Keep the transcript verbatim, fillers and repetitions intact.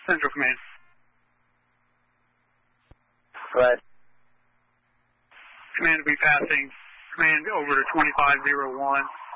Central Command. Right. Command will be passing. Command over to twenty-five oh one.